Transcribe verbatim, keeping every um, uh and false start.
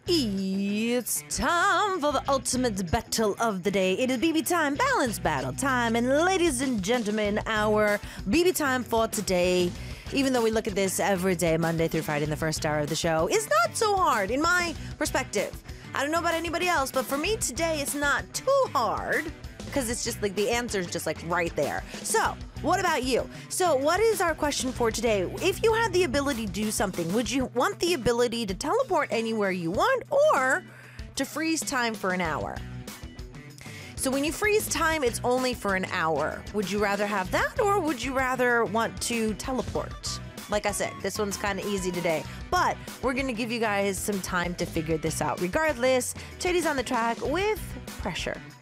It's time for the ultimate battle of the day. It is B B time, balance battle time. And ladies and gentlemen, our B B time for today, even though we look at this every day, Monday through Friday in the first hour of the show, is not so hard in my perspective. I don't know about anybody else, but for me today, it's not too hard because it's just like the answer is just like right there. So, what about you? So, what is our question for today? If you had the ability to do something, would you want the ability to teleport anywhere you want or to freeze time for an hour? So, when you freeze time, it's only for an hour. Would you rather have that or would you rather want to teleport? Like I said, this one's kind of easy today, but we're going to give you guys some time to figure this out. Regardless, Teddy's on the track with Pressure.